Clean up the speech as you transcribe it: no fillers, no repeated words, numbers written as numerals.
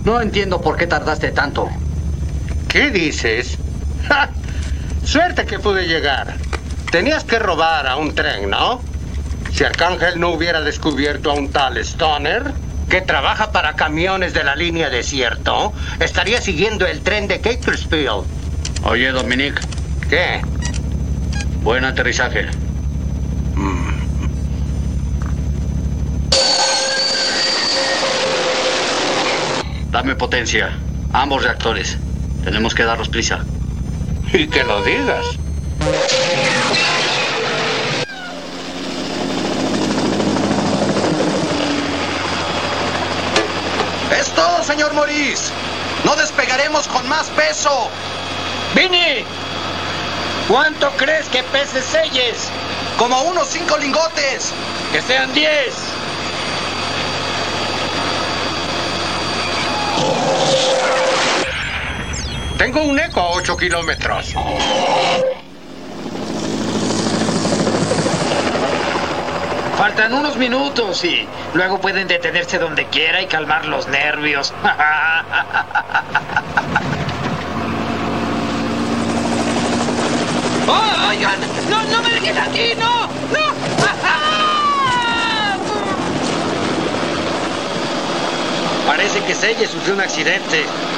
No entiendo por qué tardaste tanto. ¿Qué dices? ¡Ja! Suerte que pude llegar. Tenías que robar a un tren, ¿no? Si Arcángel no hubiera descubierto a un tal Stoner, que trabaja para camiones de la línea desierto, estaría siguiendo el tren de Cakersfield. Oye, Dominic. ¿Qué? Buen aterrizaje. Dame potencia. Ambos reactores. Tenemos que darnos prisa. Y que lo digas. ¡Es todo, señor Maurice! ¡No despegaremos con más peso! ¡Vinny! ¿Cuánto crees que pese Selles? ¡Como unos 5 lingotes! ¡Que sean 10! Tengo un eco a 8 kilómetros. Faltan unos minutos y luego pueden detenerse donde quiera y calmar los nervios. ¡Oh, oigan! ¡No, no me dejes aquí! ¡No! ¡No! Parece que Selles sufrió un accidente.